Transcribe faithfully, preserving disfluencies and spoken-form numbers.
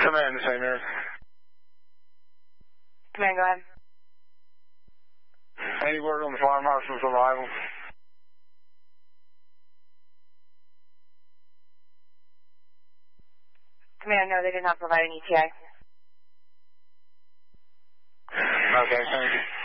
Command, the same here. Command, go ahead. Any word on the fire marshal's arrival? Command, no, they did not provide an E T A. Okay, thank you.